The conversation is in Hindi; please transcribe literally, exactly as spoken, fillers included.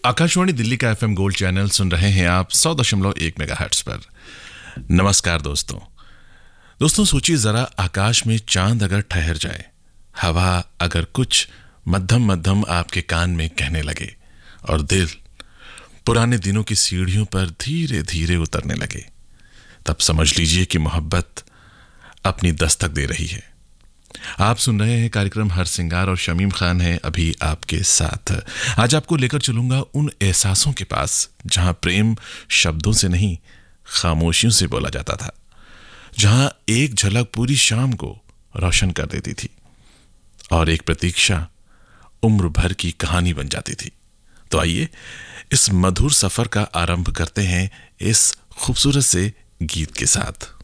आकाशवाणी दिल्ली का एफएम गोल्ड चैनल सुन रहे हैं आप सौ दशमलव एक मेगाहर्ट्ज पर। नमस्कार दोस्तों दोस्तों सोचिए जरा, आकाश में चांद अगर ठहर जाए, हवा अगर कुछ मध्यम मध्यम आपके कान में कहने लगे और दिल पुराने दिनों की सीढ़ियों पर धीरे धीरे उतरने लगे, तब समझ लीजिए कि मोहब्बत अपनी दस्तक दे रही है। आप सुन रहे हैं कार्यक्रम हर सिंगार और शमीम खान है अभी आपके साथ। आज आपको लेकर चलूंगा उन एहसासों के पास जहां प्रेम शब्दों से नहीं, खामोशियों से बोला जाता था, जहां एक झलक पूरी शाम को रोशन कर देती थी और एक प्रतीक्षा उम्र भर की कहानी बन जाती थी। तो आइए इस मधुर सफर का आरंभ करते हैं इस खूबसूरत से गीत के साथ।